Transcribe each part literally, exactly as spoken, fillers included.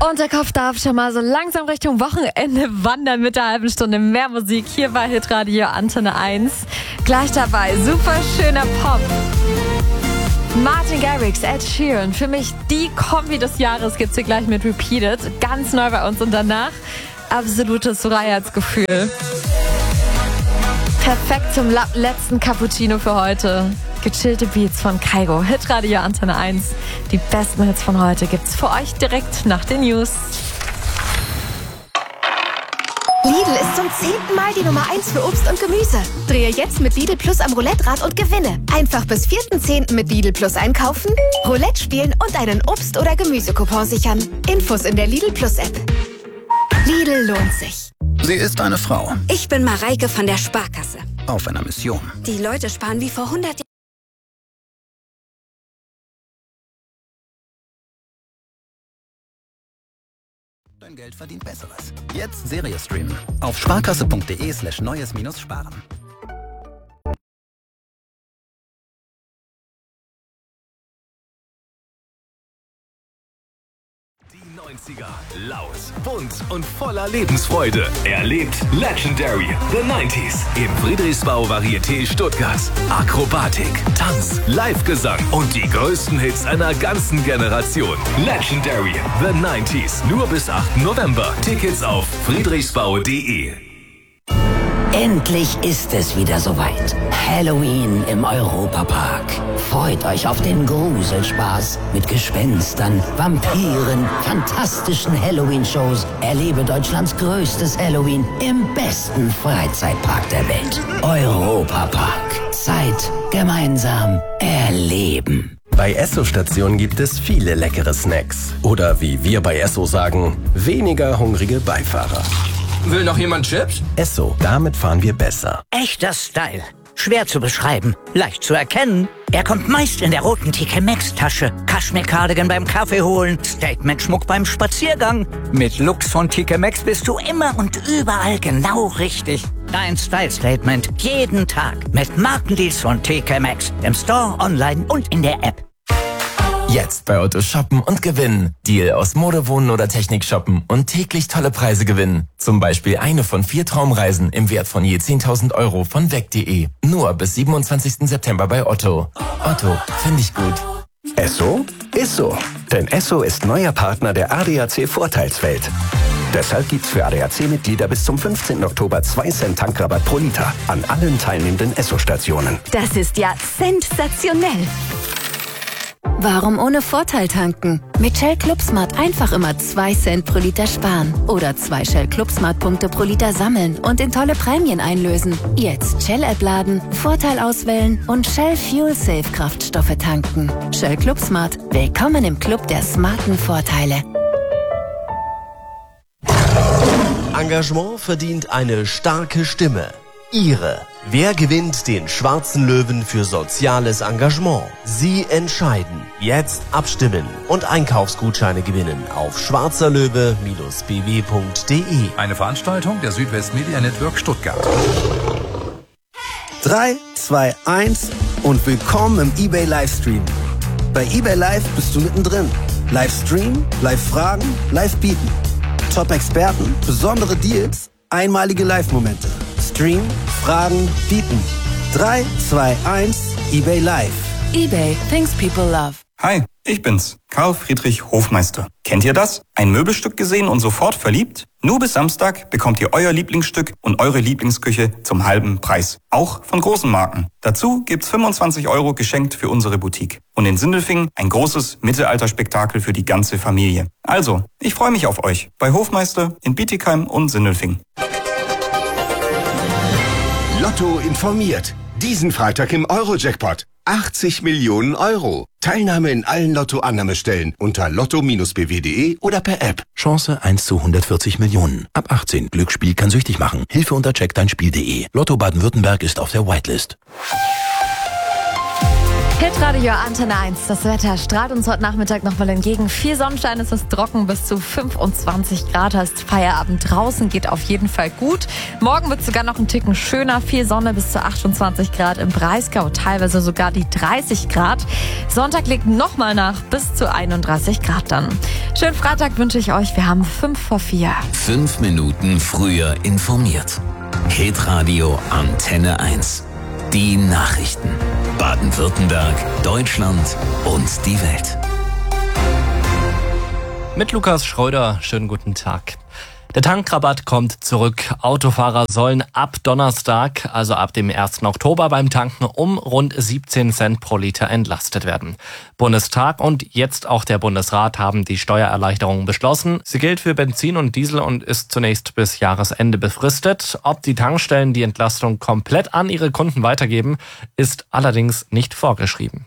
Und der Kopf darf schon mal so langsam Richtung Wochenende wandern mit der halben Stunde mehr Musik hier bei Hitradio Antenne eins. Gleich dabei super schöner Pop. Martin Garrix, Ed Sheeran, für mich die Kombi des Jahres gibt's hier gleich mit Repeated. Ganz neu bei uns und danach absolutes Freiheitsgefühl. Perfekt zum la- letzten Cappuccino für heute. Gechillte Beats von Kaigo. Hitradio Antenne eins. Die besten Hits von heute gibt's für euch direkt nach den News. Lidl ist zum zehnten Mal die Nummer eins für Obst und Gemüse. Drehe jetzt mit Lidl Plus am Roulette-Rad und gewinne. Einfach bis vierten zehnten mit Lidl Plus einkaufen, Roulette spielen und einen Obst- oder Gemüsecoupon sichern. Infos in der Lidl Plus App. Lidl lohnt sich. Sie ist eine Frau. Ich bin Mareike von der Sparkasse. Auf einer Mission. Die Leute sparen wie vor hundert Jahren. Dein Geld verdient Besseres. Jetzt Serie streamen. Auf sparkasse.de slash neues minus sparen. Die neunziger. Laut, bunt und voller Lebensfreude. Erlebt Legendary The neunziger im Friedrichsbau Varieté Stuttgart. Akrobatik, Tanz, Live-Gesang und die größten Hits einer ganzen Generation. Legendary The neunziger. Nur bis achten November. Tickets auf friedrichsbau punkt de. Endlich ist es wieder soweit. Halloween im Europapark. Freut euch auf den Gruselspaß mit Gespenstern, Vampiren, fantastischen Halloween-Shows. Erlebe Deutschlands größtes Halloween im besten Freizeitpark der Welt. Europapark. Zeit gemeinsam erleben. Bei Esso-Stationen gibt es viele leckere Snacks. Oder wie wir bei Esso sagen, weniger hungrige Beifahrer. Will noch jemand Chips? Esso, damit fahren wir besser. Echter Style. Schwer zu beschreiben, leicht zu erkennen. Er kommt meist in der roten T K Maxx-Tasche. Kaschmir-Cardigan beim Kaffee holen, Statement-Schmuck beim Spaziergang. Mit Looks von T K Maxx bist du immer und überall genau richtig. Dein Style-Statement jeden Tag mit Markendeals von T K Maxx. Im Store, online und in der App. Jetzt bei Otto shoppen und gewinnen. Deal aus Mode, Wohnen oder Technik shoppen und täglich tolle Preise gewinnen. Zum Beispiel eine von vier Traumreisen im Wert von je zehntausend Euro von weg punkt de. Nur bis siebenundzwanzigsten September bei Otto. Otto, finde ich gut. Esso ist so. Denn Esso ist neuer Partner der A D A C Vorteilswelt. Deshalb gibt's für A D A C-Mitglieder bis zum fünfzehnten Oktober zwei Cent Tankrabatt pro Liter an allen teilnehmenden Esso-Stationen. Das ist ja sensationell. Warum ohne Vorteil tanken? Mit Shell Club Smart einfach immer zwei Cent pro Liter sparen. Oder zwei Shell Club Smart Punkte pro Liter sammeln und in tolle Prämien einlösen. Jetzt Shell-App laden, Vorteil auswählen und Shell Fuel Safe Kraftstoffe tanken. Shell Club Smart. Willkommen im Club der smarten Vorteile. Engagement verdient eine starke Stimme. Ihre. Wer gewinnt den Schwarzen Löwen für soziales Engagement? Sie entscheiden. Jetzt abstimmen und Einkaufsgutscheine gewinnen auf schwarzerlöwe Bindestrich b w punkt de. Eine Veranstaltung der Südwest Media Network Stuttgart. drei, zwei, eins und willkommen im eBay Livestream. Bei eBay Live bist du mittendrin. Livestream, Live-Fragen, Live-Bieten. Top-Experten, besondere Deals, einmalige Live-Momente. Stream, Fragen, bieten. drei, zwei, eins, eBay Live. eBay, things people love. Hi, ich bin's, Karl Friedrich Hofmeister. Kennt ihr das? Ein Möbelstück gesehen und sofort verliebt? Nur bis Samstag bekommt ihr euer Lieblingsstück und eure Lieblingsküche zum halben Preis. Auch von großen Marken. Dazu gibt's fünfundzwanzig Euro geschenkt für unsere Boutique. Und in Sindelfingen ein großes Mittelalterspektakel für die ganze Familie. Also, ich freue mich auf euch bei Hofmeister in Bietigheim und Sindelfingen. Lotto informiert. Diesen Freitag im Euro-Jackpot. achtzig Millionen Euro. Teilnahme in allen Lotto-Annahmestellen unter lotto Bindestrich b w punkt de oder per App. Chance eins zu hundertvierzig Millionen. Ab achtzehn. Glücksspiel kann süchtig machen. Hilfe unter check dein spiel punkt de. Lotto Baden-Württemberg ist auf der Whitelist. Hitradio Antenne eins. Das Wetter strahlt uns heute Nachmittag nochmal entgegen. Viel Sonnenschein, es ist trocken, bis zu fünfundzwanzig Grad. Heißt Feierabend draußen, geht auf jeden Fall gut. Morgen wird es sogar noch ein Ticken schöner. Viel Sonne, bis zu achtundzwanzig Grad im Breisgau, teilweise sogar die dreißig Grad. Sonntag legt nochmal nach, bis zu einunddreißig Grad dann. Schönen Freitag wünsche ich euch. Wir haben fünf vor vier. Fünf Minuten früher informiert. Hitradio Antenne eins. Die Nachrichten. Baden-Württemberg, Deutschland und die Welt. Mit Lukas Schröder, schönen guten Tag. Der Tankrabatt kommt zurück. Autofahrer sollen ab Donnerstag, also ab dem ersten Oktober beim Tanken um rund siebzehn Cent pro Liter entlastet werden. Bundestag und jetzt auch der Bundesrat haben die Steuererleichterung beschlossen. Sie gilt für Benzin und Diesel und ist zunächst bis Jahresende befristet. Ob die Tankstellen die Entlastung komplett an ihre Kunden weitergeben, ist allerdings nicht vorgeschrieben.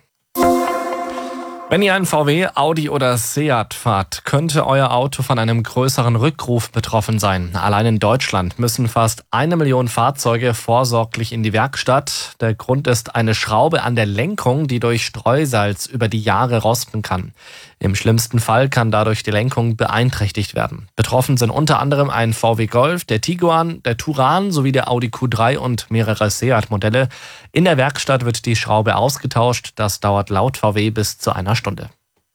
Wenn ihr einen V W, Audi oder Seat fahrt, könnte euer Auto von einem größeren Rückruf betroffen sein. Allein in Deutschland müssen fast eine Million Fahrzeuge vorsorglich in die Werkstatt. Der Grund ist eine Schraube an der Lenkung, die durch Streusalz über die Jahre rosten kann. Im schlimmsten Fall kann dadurch die Lenkung beeinträchtigt werden. Betroffen sind unter anderem ein V W Golf, der Tiguan, der Touran sowie der Audi Q drei und mehrere Seat-Modelle. In der Werkstatt wird die Schraube ausgetauscht. Das dauert laut V W bis zu einer Stunde.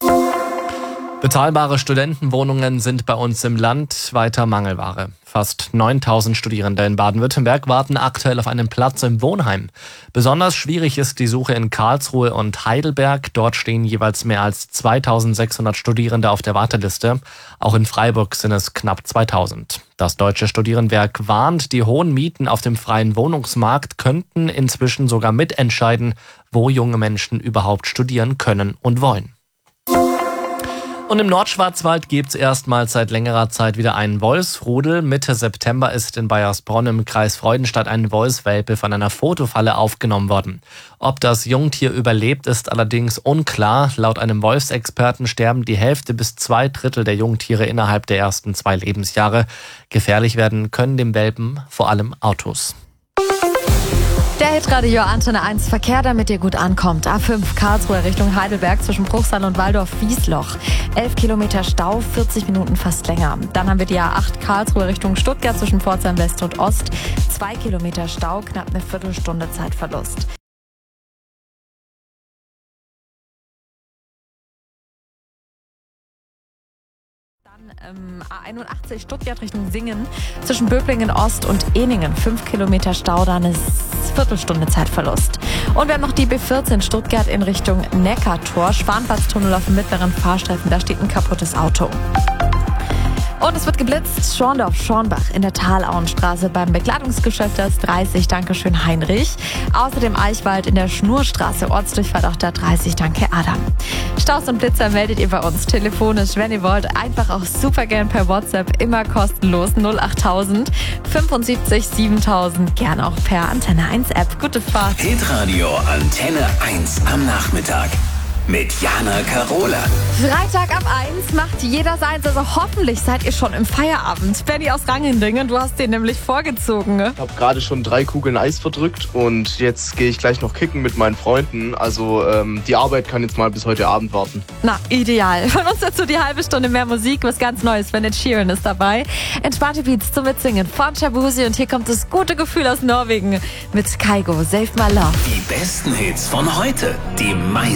Bezahlbare Studentenwohnungen sind bei uns im Land weiter Mangelware. Fast neuntausend Studierende in Baden-Württemberg warten aktuell auf einen Platz im Wohnheim. Besonders schwierig ist die Suche in Karlsruhe und Heidelberg. Dort stehen jeweils mehr als zweitausendsechshundert Studierende auf der Warteliste. Auch in Freiburg sind es knapp zweitausend. Das Deutsche Studierendenwerk warnt, die hohen Mieten auf dem freien Wohnungsmarkt könnten inzwischen sogar mitentscheiden, wo junge Menschen überhaupt studieren können und wollen. Und im Nordschwarzwald gibt's erstmals seit längerer Zeit wieder einen Wolfsrudel. Mitte September ist in Baiersbronn im Kreis Freudenstadt ein Wolfswelpe von einer Fotofalle aufgenommen worden. Ob das Jungtier überlebt, ist allerdings unklar. Laut einem Wolfsexperten sterben die Hälfte bis zwei Drittel der Jungtiere innerhalb der ersten zwei Lebensjahre. Gefährlich werden können dem Welpen vor allem Autos. Der Hitradio Antenne eins Verkehr, damit ihr gut ankommt. A fünf Karlsruhe Richtung Heidelberg zwischen Bruchsal und Waldorf-Wiesloch. elf Kilometer Stau, vierzig Minuten fast länger. Dann haben wir die A acht Karlsruhe Richtung Stuttgart zwischen Pforzheim West und Ost. zwei Kilometer Stau, knapp eine Viertelstunde Zeitverlust. Ähm, A einundachtzig Stuttgart Richtung Singen zwischen Böblingen Ost und Eningen. fünf Kilometer Stau, dann ist Viertelstunde Zeitverlust. Und wir haben noch die B vierzehn Stuttgart in Richtung Neckartor. Schwanplatztunnel auf dem mittleren Fahrstreifen, da steht ein kaputtes Auto. Und es wird geblitzt, Schorndorf-Schornbach in der Talauenstraße beim Bekleidungsgeschäft S dreißig, Dankeschön Heinrich. Außerdem Eichwald in der Schnurstraße, Ortsdurchfahrt auch da dreißig, danke Adam. Staus und Blitzer meldet ihr bei uns telefonisch, wenn ihr wollt, einfach auch super gern per WhatsApp, immer kostenlos, null achttausend fünfundsiebzig siebentausend, gern auch per Antenne eins App. Gute Fahrt. Hitradio Antenne eins am Nachmittag. Mit Jana Karola. Freitag ab eins macht jeder seins, also hoffentlich seid ihr schon im Feierabend. Benny aus Rangendingen, du hast den nämlich vorgezogen, ne? Ich habe gerade schon drei Kugeln Eis verdrückt und jetzt gehe ich gleich noch kicken mit meinen Freunden. Also ähm, die Arbeit kann jetzt mal bis heute Abend warten. Na, ideal. Von uns dazu die halbe Stunde mehr Musik, was ganz Neues, wenn Ed Sheeran ist dabei. Entspannte Beats zum Mitsingen von Shabuzi und hier kommt das gute Gefühl aus Norwegen mit Kygo, Save My Love. Die besten Hits von heute, die meisten